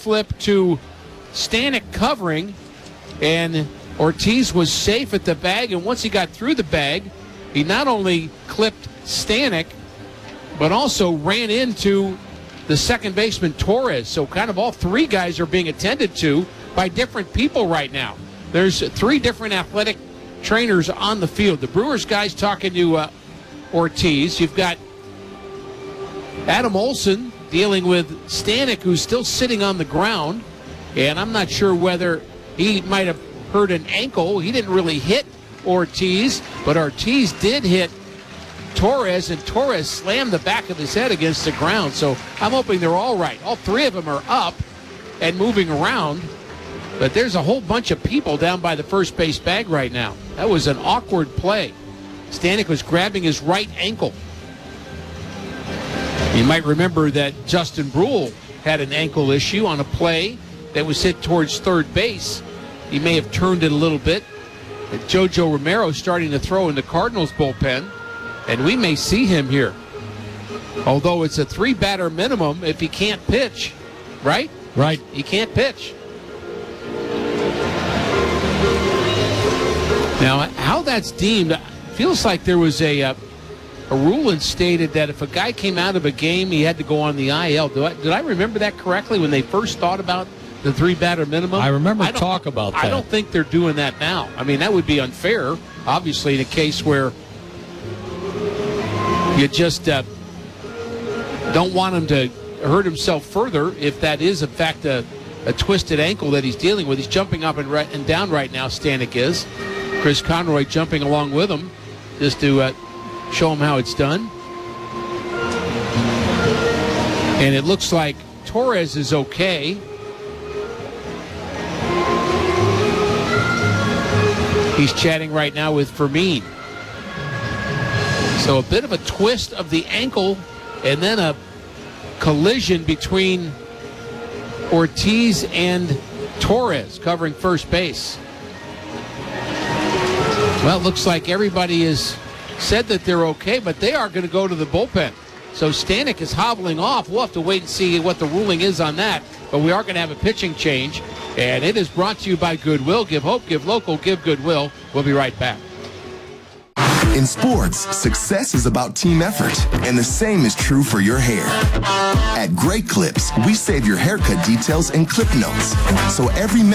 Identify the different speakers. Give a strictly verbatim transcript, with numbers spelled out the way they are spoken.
Speaker 1: flip to Stanek covering, and Ortiz was safe at the bag, and once he got through the bag, he not only clipped Stanek, but also ran into the second baseman, Torres. So kind of all three guys are being attended to by different people right now. There's three different athletic trainers on the field. The Brewers guys talking to uh, Ortiz. You've got Adam Olson dealing with Stanek, who's still sitting on the ground, and I'm not sure whether he might have hurt an ankle. He didn't really hit Ortiz, but Ortiz did hit Torres, and Torres slammed the back of his head against the ground. So I'm hoping they're all right. All three of them are up and moving around, but there's a whole bunch of people down by the first base bag right now. That was an awkward play. Stanek was grabbing his right ankle. You might remember that Justin Brule had an ankle issue on a play that was hit towards third base. He may have turned it a little bit. And Jojo Romero starting to throw in the Cardinals bullpen, and we may see him here. Although it's a three-batter minimum if he can't pitch, right?
Speaker 2: Right.
Speaker 1: He can't pitch. Now, how that's deemed, feels like there was a uh, a rule instated that if a guy came out of a game, he had to go on the I L. Do I, did I remember that correctly when they first thought about the three-batter minimum?
Speaker 2: I remember
Speaker 1: I
Speaker 2: talk about that.
Speaker 1: I don't think they're doing that now. I mean, that would be unfair, obviously, in a case where you just uh, don't want him to hurt himself further if that is, in fact, a, a twisted ankle that he's dealing with. He's jumping up and, right, and down right now, Stanek is. Chris Conroy jumping along with him just to uh, show him how it's done. And it looks like Torres is okay. He's chatting right now with Fermin. So a bit of a twist of the ankle and then a collision between Ortiz and Torres covering first base. Well, it looks like everybody has said that they're okay, but they are going to go to the bullpen. So Stanek is hobbling off. We'll have to wait and see what the ruling is on that. But we are going to have a pitching change. And it is brought to you by Goodwill. Give hope, give local, give Goodwill. We'll be right back.
Speaker 3: In sports, success is about team effort, and the same is true for your hair. At Great Clips, we save your haircut details and clip notes, so every